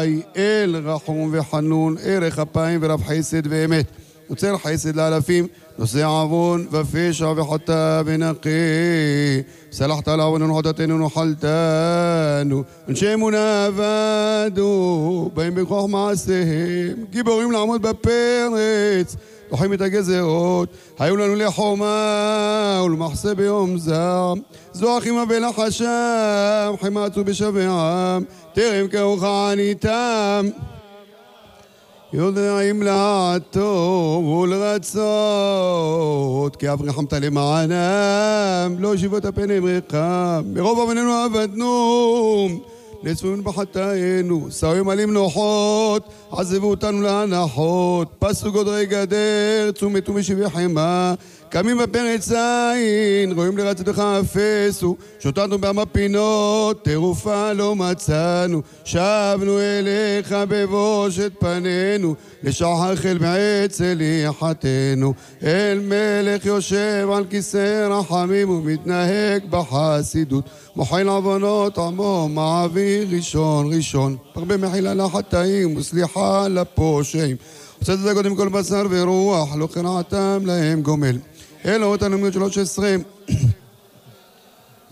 חי, אל רחום וחנון, ערך אפיים ורב חסד ואמת. יוצר חסד לאלפים, נושא עוון ופשע וחטא ונקי. סלחת על עווננו חטאתנו נחלתנו, אנשי אמונה עבדו, באים בכוח מעשיהם, גיבורים לעמוד בפרץ, דוחים את הגזרות, היו לנו לחומה ולמחסה ביום זעם, זו אחימה ולחשם, חמצו בשבעם, תרם כאוחה עניתם. יודעים לעטוב ולרצות, כי אף רחמת למענם, לא ישיבות הפנים רחם, ברוב אבננו עבדנו, נצפים בחטאינו, שרים עלים נוחות, עזבו אותנו להנחות, פסו גודרי גדר, צומתו משבי חימה, קמים בפרץ עין, רואים לרצתך אפסו, שוטטנו בעם הפינות, תרופה לא מצאנו, שבנו אליך בבושת פנינו, לשחר חיל בעץ אליחתנו, אל מלך יושב על כיסא רחמים ומתנהג בחסידות, מוחל עוונות עמו מעביר ראשון ראשון, הרבה מחילה לחטאים וסליחה לפושעים, עושה את זה קודם כל בשר ורוח, לא קרעתם להם גומל. אלו אותנו מיות 13